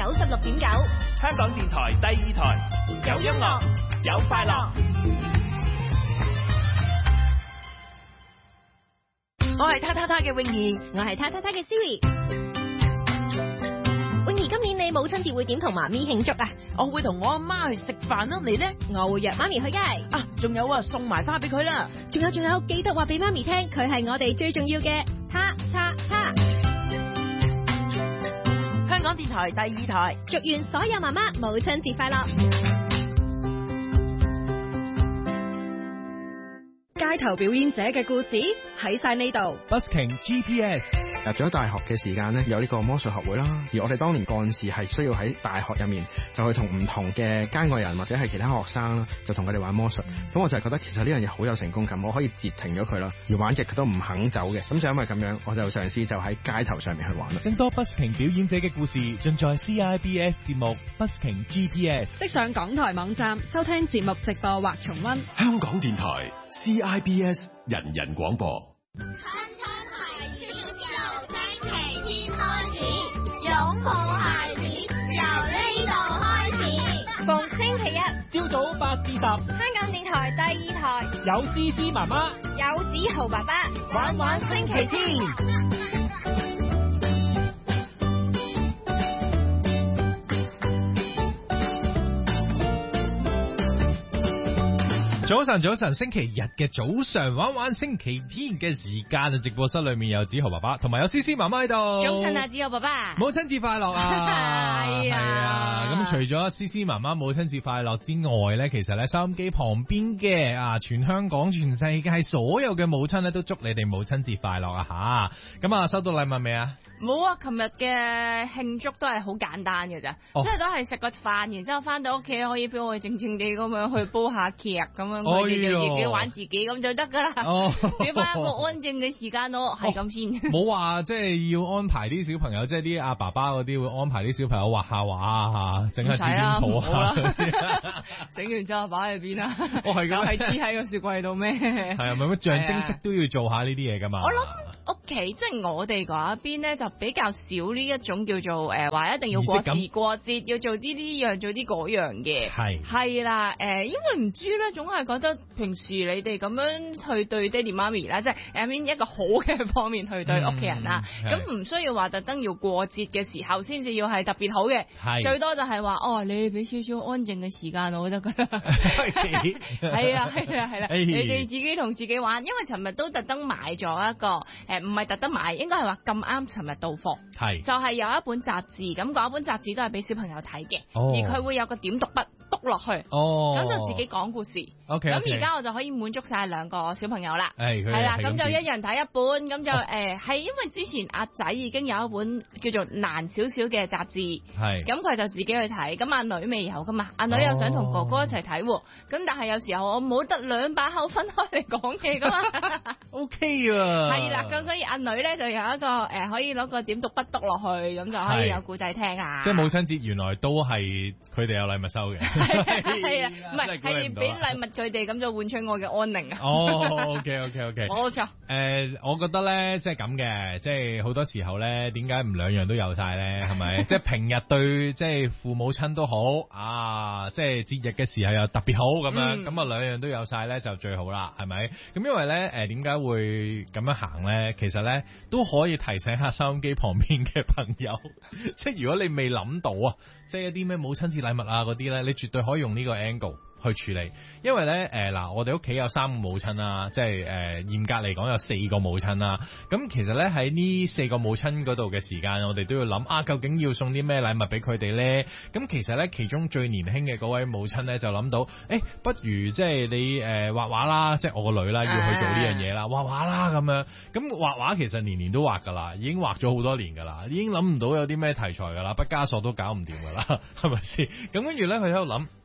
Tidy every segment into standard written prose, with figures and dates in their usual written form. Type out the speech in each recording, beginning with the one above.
96.9， 香港電台第2台，有音樂，有快樂。 我係他嘅泳兒， 我係他嘅 Siri。泳兒，今年你母親節會點同媽咪慶祝啊？ 我會同我阿媽去食飯啦，你呢？ 我會約媽咪去街。 啊，仲有啊，送埋花俾佢啦。 仲有，記得話俾媽咪聽，佢係我哋最重要嘅他。 香港電台第2台， 祝願所有媽媽母親節快樂。街頭表演者嘅故事喺晒呢度。 Busking GPS。 入咗大學嘅時間呢，有呢個魔術學會啦。而我哋當年幹事係需要喺大學入面就去同唔同嘅街外人或者係其他學生啦，就同佢哋玩魔術。咁我就係覺得其實呢樣嘢好有成功感，我可以截停咗佢啦，而玩極佢都唔肯走嘅。咁就因為咁樣，我就嘗試就喺街頭上面去玩啦。 更多 Busking 表演者嘅故事盡在 CIBS 節目 Busking GPS。 即上港台網站收聽節目直播或重溫。 香港電台 CIBS 人人廣播。 親孩子由星期天開始，擁抱孩子由呢度開始。 逢星期一朝早8至10， 香港電台第2台有思思媽媽， 有子豪爸爸玩玩星期天。早晨，星期日嘅早上玩星期天嘅時間啊！直播室裏面有子豪爸爸同埋有思思媽媽喺度。 早晨啊，子豪爸爸， 母親節快樂啊！ 係啊， 咁除咗思思媽媽母親節快樂之外咧，其實咧收音機旁邊嘅全香港、全世界所有嘅母親咧，都祝你哋母親節快樂啊！吓，咁啊，收到禮物未啊？ 冇啊！琴日嘅慶祝都係好簡單嘅咋，即係都係食個飯，然之後翻到屋企可以俾我哋靜靜地咁樣去煲下劇咁樣，佢哋就自己玩自己咁就得噶啦。俾翻一個安靜嘅時間咯，係咁先。 冇話即係要安排啲小朋友，即係啲阿爸爸嗰啲會安排啲小朋友畫下畫啊，整下紙片圖啊。 整完之後擺喺邊啊？ 係咁， 又係黐喺個雪櫃度咩？ 係啊，咪乜象徵式都要做下呢啲嘢噶嘛。 我諗屋企即係我哋嗰一邊咧就比較少呢一種叫做話一定要過時過節要做啲呢樣做啲嗰樣嘅。係啦，因為唔知咧，總係覺得平時你哋咁樣去對爹哋媽咪啦，即係一個好嘅方面去對屋企人啦，咁唔需要話特登要過節嘅時候先至要係特別好嘅，最多就係話你俾少少安靜嘅時間我覺得㗎啦。係啦，你哋自己同自己玩，因為尋日都特登買咗一個唔係特登買，應該係話咁啱尋日到貨，就係有一本雜誌，咁嗰一本雜誌都係俾小朋友睇嘅，而佢會有個點讀筆篤落去，咁就自己講故事。咁而家我就可以滿足晒兩個小朋友啦，係啦，咁就一人睇一本，咁就係因為之前阿仔已經有一本叫做難少少嘅雜誌，咁佢就自己去睇，咁阿女未有噶嘛，阿女又想同哥哥一齊睇，咁但係有時候我冇得兩把口分開嚟講嘢噶嘛 ，OK 啊， 係啦，咁所以阿女咧就有一個可以攞個點讀筆篤落去，咁就可以有故仔聽啊。 即係母親節原來都係佢哋有禮物收嘅， 係啊，唔係係俾禮物佢哋，咁就換出我嘅安寧啊。 OK， 冇錯。 我覺得咧，即係咁嘅，即係好多時候咧，點解唔兩樣都有晒咧？係咪？即係平日對即係父母親都好啊，即係節日嘅時候又特別好咁樣，咁啊兩樣都有晒咧就最好啦，係咪？咁因為咧點解會咁樣行咧？其實咧都可以提醒下收音機旁邊嘅朋友，即係如果你未諗到啊，即係一啲咩母親節禮物啊嗰啲咧，你絕對可以用呢個 angle去處理，因為咧我哋屋企有3個母親啦，即係嚴格嚟講有4個母親啦。咁其實咧喺呢4個母親嗰度嘅時間，我哋都要諗究竟要送啲咩禮物俾佢哋咧？咁其實咧其中最年輕嘅嗰位母親咧就諗到，不如即係你畫畫啦，即係我個女啦要去做呢樣嘢啦，畫畫啦咁樣。咁畫畫其實年年都畫噶啦，已經畫咗好多年噶啦，已經諗唔到有啲咩題材噶啦，畢加索都搞唔掂噶啦，係咪先？咁跟住咧佢喺度諗。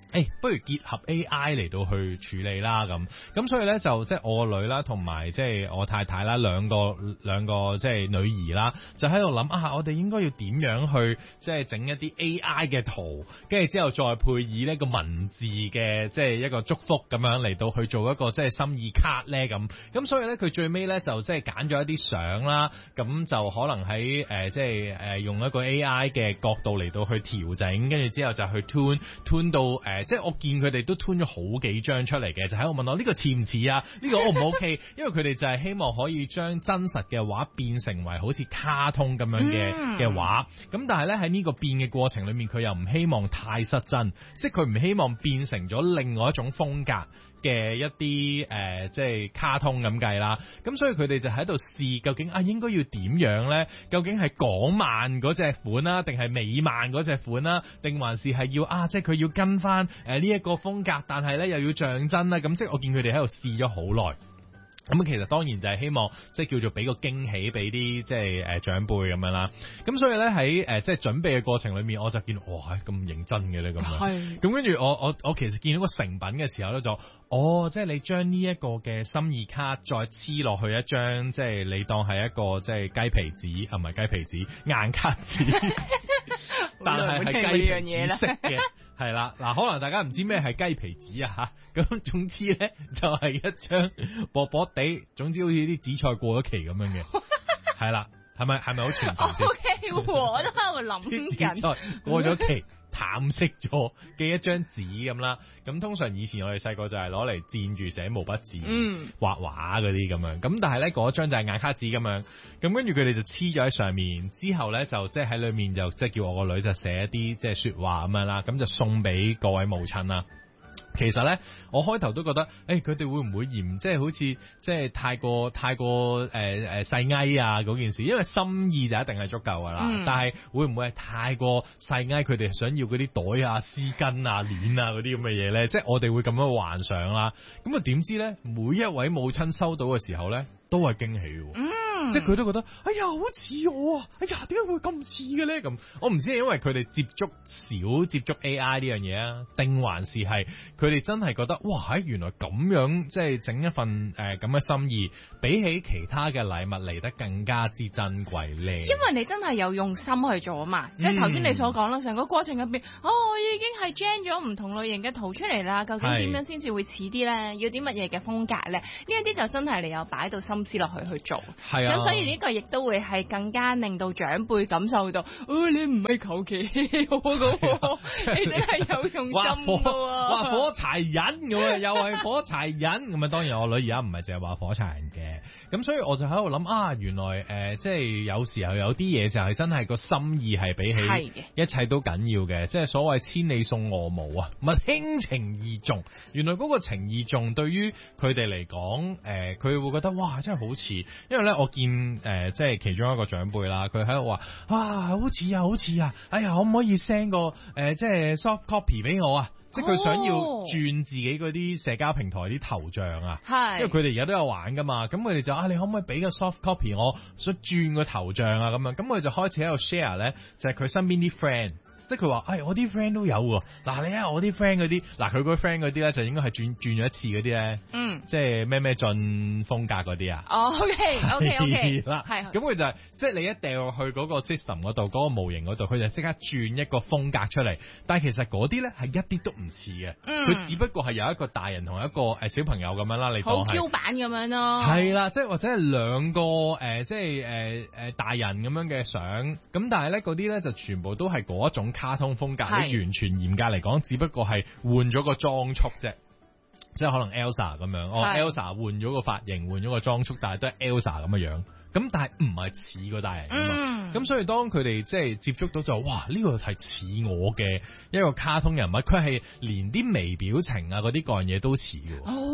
不如結合 AI 嚟到去處理啦咁所以咧就即係我個女啦，同埋即係我太太啦，兩個即係女兒啦，就喺度諗我哋應該要點樣去即係整一啲 AI 嘅圖，跟住之後再配以呢個文字嘅即係一個祝福咁樣嚟到去做一個即係心意卡咧咁所以咧佢最尾咧就即係揀咗一啲相啦，咁就可能喺即係用一個 AI 嘅角度嚟到去調整，跟住之後就去 tune 到即係我見佢哋都 tune 咗好幾張出嚟嘅，就喺度問我呢個似唔似啊？呢個 O 唔 OK？ 因為佢哋就係希望可以將真實嘅畫變成為好似卡通咁樣嘅畫，咁但係咧喺呢個變嘅過程裏面，佢又唔希望太失真，即係佢唔希望變成咗另外一種風格嘅一啲即係卡通咁計啦，咁所以佢哋就喺度試究竟應該要點樣咧？究竟係港漫嗰隻款啦，定係美漫嗰隻款啦，定還是係要即係佢要跟翻呢一個風格，但係咧又要像真啦？咁即係我見佢哋喺度試咗好耐。咁其實當然就係希望即係叫做俾個驚喜俾啲即係長輩咁樣啦。咁所以咧喺即係準備嘅過程裏面，我就見到哇咁認真嘅咧咁樣。係。咁跟住我其實見到個成品嘅時候咧，就即係你將呢一個嘅心意卡再黐落去一張，即係你當係一個即係雞皮紙，唔係雞皮紙硬卡紙，但係雞皮紙色嘅。係啦，嗱，可能大家唔知咩係雞皮紙啊吓，咁總之咧就係一張薄薄地，總之好似啲紫菜過咗期咁樣嘅，係啦，係咪好傳神先？ OK， 我都喺度諗緊。紫菜過咗期。淡色咗嘅一張紙咁啦，咁通常以前我哋細個就係攞嚟墊住寫毛筆字、畫畫嗰啲咁樣，咁但係咧嗰張就係硬卡紙咁樣，咁跟住佢哋就黐咗喺上面，之後咧就即係喺裏面就即係叫我個女就寫一啲即係說話咁樣啦，咁就送俾各位母親啦。其實咧，我開頭都覺得，佢哋會唔會嫌即係好似即係太過細埃啊嗰件事，因為心意就一定係足夠噶啦。但係會唔會係太過細埃？佢哋想要嗰啲袋啊、絲巾啊、鏈啊嗰啲咁嘅嘢咧？即係我哋會咁樣幻想啦。咁啊點知咧，每一位母親收到嘅時候咧，都係驚喜喎。即係佢都覺得，哎呀，好似我啊！哎呀，點解會咁似嘅咧？咁我唔知係因為佢哋接觸 AI 呢樣嘢啊，定還是係佢哋真係覺得，哇！原來咁樣即係整一份咁嘅心意，比起其他嘅禮物嚟得更加之珍貴咧。 因為你真係有用心去做啊嘛，即係頭先你所講啦，成個過程入邊，我已經係 gen 咗唔同類型嘅圖出嚟啦。究竟點樣先至會似啲咧？要啲乜嘢嘅風格咧？呢一啲就真係你有擺到心思落去做。係啊。咁所以呢個亦都會係更加令到長輩感受到，你唔係求其我嘅，你真係有用心嘅喎。 話火柴人咁又係火柴人咁啊！當然我女而家唔係淨係話火柴人嘅，咁所以我就喺度諗原來即係有時候有啲嘢就係真係個心意係比起一切都緊要嘅，即係所謂千里送鵝毛啊，物輕情意重。原來嗰個情意重對於佢哋嚟講，佢會覺得哇真係好似，因為咧我見即係其中一個長輩啦，佢喺度話好似啊，哎呀可唔可以 send 個即係 soft copy 俾我啊？即係佢想要轉自己嗰啲社交平台啲頭像啊，因為佢哋而家都有玩噶嘛，咁佢哋就你可唔可以俾個 soft copy 我，想轉個頭像啊咁樣，咁佢就開始喺度 share 咧，就係佢身邊啲 friend。即係佢話，我啲 friend 都有喎。嗱，你睇下我啲 friend 嗰啲，嗱佢嗰啲 friend 嗰啲咧，就應該係轉咗一次嗰啲咧。即係咩進風格嗰啲啊。OK。啦，係。咁佢就係，即係你一掉落去嗰個 system 嗰度，嗰個模型嗰度，佢就即刻轉一個風格出嚟。但係其實嗰啲咧係一啲都唔似嘅。佢只不過係有一個大人同一個小朋友咁樣啦，你當係。好 Q 版咁樣咯。係啦，即係或者係兩個即係大人咁樣嘅相。咁但係咧嗰啲咧就全部都係嗰一種卡通風格，你完全嚴格嚟講，只不過係換咗個裝束啫，即係可能 Elsa 咁樣，Elsa 換咗個髮型，換咗個裝束，但係都係 Elsa 咁嘅樣。咁但係唔係似個大人㗎嘛，咁所以當佢哋即係接觸到就哇呢個係似我嘅一個卡通人物，佢係連啲微表情啊嗰啲各樣嘢都似嘅。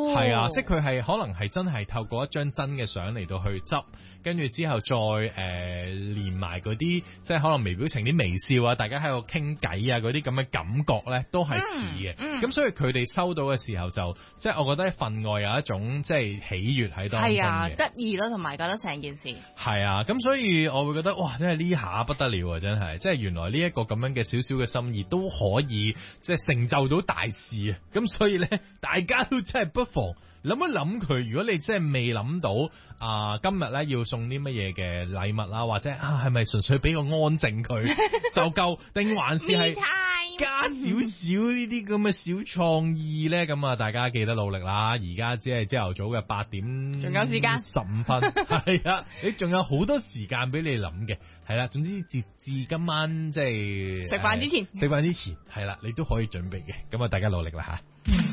係啊，即係佢係可能係真係透過一張真嘅相嚟到去執，跟住之後再連埋嗰啲即係可能微表情啲微笑啊，大家喺度傾偈啊嗰啲咁嘅感覺咧，都係似嘅。咁所以佢哋收到嘅時候就即係我覺得份外有一種即係喜悅喺當中嘅。係啊， 得意咯，同埋覺得成件事係啊，咁所以我會覺得哇，真係呢下不得了啊！真係，即係原來呢一個咁樣嘅少少嘅心意都可以即係成就到大事啊！咁所以咧，大家都真係不妨諗一諗佢。如果你真係未諗到今日咧要送啲乜嘢嘅禮物啊，或者係咪純粹俾個安靜佢就夠，定還是係加少少呢啲咁嘅小創意咧？咁啊，大家記得努力啦！而家只係朝頭早嘅8點， 仲有時間 15分，係啊，你仲有好多時間俾你諗嘅，係啦。總之截至今晚即係食飯之前， 係啦，你都可以準備嘅。咁啊，大家努力啦吓。